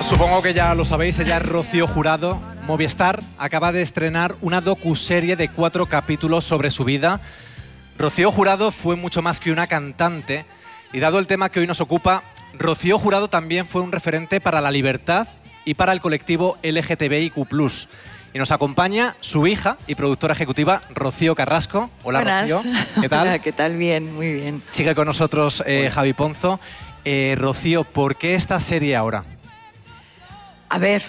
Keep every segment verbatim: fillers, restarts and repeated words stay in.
Supongo que ya lo sabéis, ella es Rocío Jurado. Movistar acaba de estrenar una docuserie de cuatro capítulos sobre su vida. Rocío Jurado fue mucho más que una cantante y, dado el tema que hoy nos ocupa, Rocío Jurado también fue un referente para la libertad y para el colectivo L G T B I Q plus. Y nos acompaña su hija y productora ejecutiva, Rocío Carrasco. Hola, Buenas. Rocío. ¿Qué tal? Hola, ¿qué tal? Bien, muy bien. Sigue con nosotros eh, Javi Ponzo. Eh, Rocío, ¿por qué esta serie ahora? A ver,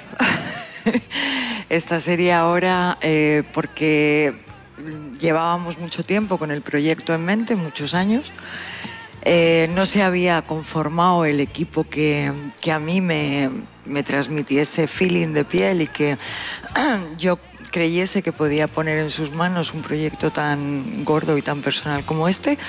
esta serie ahora eh, porque llevábamos mucho tiempo con el proyecto en mente, muchos años. Eh, no se había conformado el equipo que, que a mí me, me transmitiese feeling de piel y que yo creyese que podía poner en sus manos un proyecto tan gordo y tan personal como este.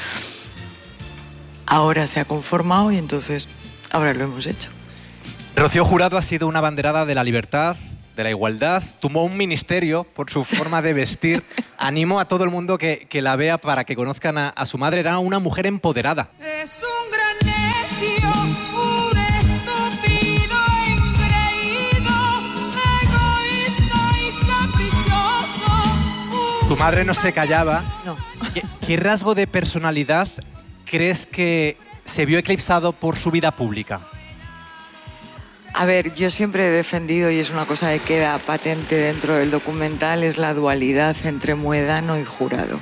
Ahora se ha conformado y entonces ahora lo hemos hecho. Rocío Jurado ha sido una abanderada de la libertad, de la igualdad, tomó un ministerio por su forma de vestir. Animo a todo el mundo que, que la vea para que conozcan a, a su madre. Era una mujer empoderada. Es un gran necio, un estúpido engreído, egoísta y caprichoso. Tu madre no se callaba. No. ¿Qué, qué rasgo de personalidad crees que se vio eclipsado por su vida pública? A ver, yo siempre he defendido, y es una cosa que queda patente dentro del documental, es la dualidad entre Muedano y Jurado.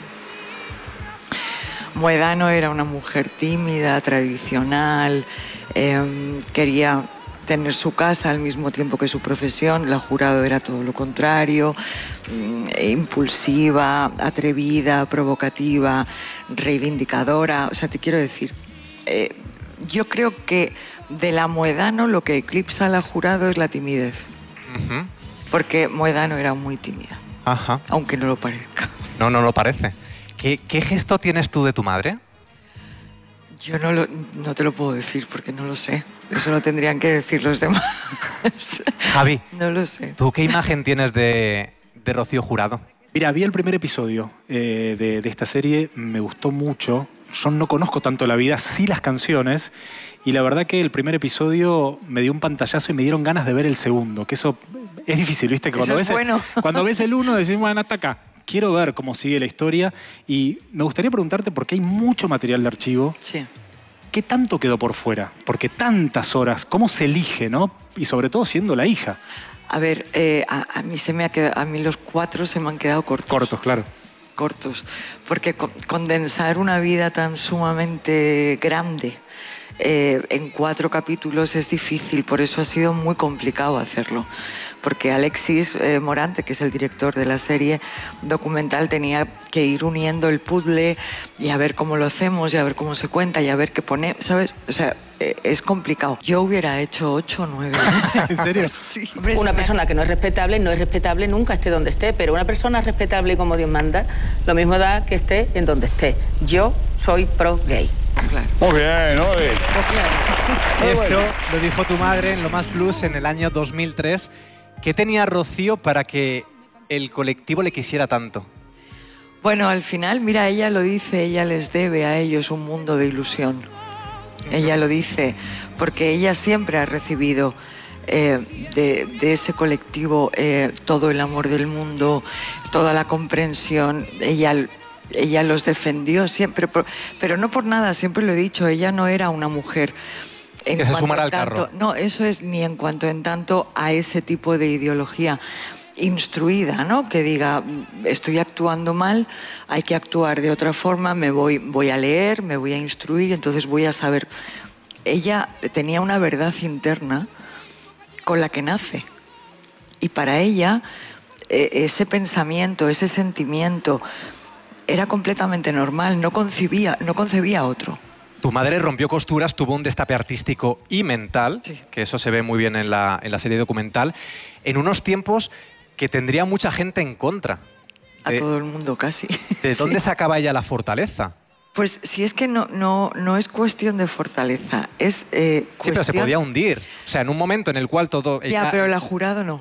Muedano era una mujer tímida, tradicional, eh, quería tener su casa al mismo tiempo que su profesión. La Jurado era todo lo contrario, eh, impulsiva, atrevida, provocativa, reivindicadora. O sea, te quiero decir, eh, yo creo que de la Muedano lo que eclipsa a la Jurado es la timidez. Uh-huh. Porque Muedano era muy tímida. Ajá. Aunque no lo parezca. No, no lo parece. ¿Qué, qué gesto tienes tú de tu madre? Yo no, lo, no te lo puedo decir porque no lo sé. Eso lo tendrían que decir los demás. Javi, no lo sé. ¿tú qué imagen tienes de, de Rocío Jurado? Mira, vi el primer episodio eh, de, de esta serie, me gustó mucho. Yo no conozco tanto la vida, sí las canciones, y la verdad que el primer episodio me dio un pantallazo y me dieron ganas de ver el segundo, que eso es difícil, ¿viste? Que cuando, Eso es ves, bueno. el, cuando ves el uno decís, bueno, hasta acá. Quiero ver cómo sigue la historia y me gustaría preguntarte, porque hay mucho material de archivo, Sí. ¿qué tanto quedó por fuera? Porque tantas horas, ¿cómo se elige, no? Y sobre todo siendo la hija. A ver, eh, a, a mí se me ha quedado, a mí los cuatro se me han quedado cortos. Cortos, claro. cortos, porque co- condensar una vida tan sumamente grande eh, en cuatro capítulos es difícil, por eso ha sido muy complicado hacerlo, porque Alexis eh, Morante, que es el director de la serie documental, tenía que ir uniendo el puzzle y a ver cómo lo hacemos y a ver cómo se cuenta y a ver qué pone, ¿sabes? O sea, eh, es complicado. Yo hubiera hecho ocho o nueve. ¿En serio? Sí. Una persona que no es respetable, no es respetable nunca esté donde esté, pero una persona respetable como Dios manda, lo mismo da que esté en donde esté. Yo soy pro gay. Claro. Muy bien, muy bien. Esto lo dijo tu madre en Lo Más Plus en el año dos mil tres. ¿Qué tenía Rocío para que el colectivo le quisiera tanto? Bueno, al final, mira, ella lo dice, ella les debe a ellos un mundo de ilusión. Ella lo dice porque ella siempre ha recibido eh, de, de ese colectivo eh, todo el amor del mundo, toda la comprensión. Ella, ella los defendió siempre, por, pero no por nada, siempre lo he dicho, ella no era una mujer en que se cuanto sumara al tanto, carro. No, eso es ni en cuanto en tanto a ese tipo de ideología instruida, ¿no? Que diga, estoy actuando mal, hay que actuar de otra forma, me voy, voy a leer, me voy a instruir, entonces voy a saber. Ella tenía una verdad interna con la que nace. Y para ella, eh, ese pensamiento, ese sentimiento, era completamente normal, no concebía, no concebía otro. Tu madre rompió costuras, tuvo un destape artístico y mental, Sí. que eso se ve muy bien en la, en la serie documental, en unos tiempos que tendría mucha gente en contra. A De- todo el mundo casi. ¿De dónde Sí. sacaba ella la fortaleza? Pues si es que no, no, no es cuestión de fortaleza, es eh, Sí, pero se cuestión- podía hundir. O sea, en un momento en el cual todo... Ya, ella- pero la Jurado no.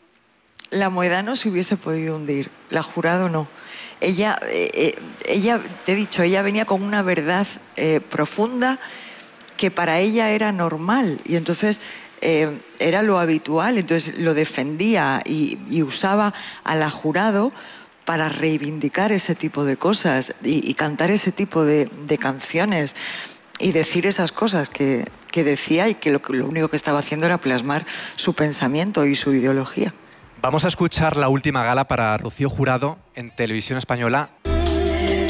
La Muedano se hubiese podido hundir, la Jurado no. Ella, eh, eh, ella, te he dicho, ella venía con una verdad eh, profunda que para ella era normal y entonces eh, era lo habitual, entonces lo defendía y, y usaba a la Jurado para reivindicar ese tipo de cosas y, y cantar ese tipo de, de canciones y decir esas cosas que, que decía y que lo, lo único que estaba haciendo era plasmar su pensamiento y su ideología. Vamos a escuchar la última gala para Rocío Jurado en Televisión Española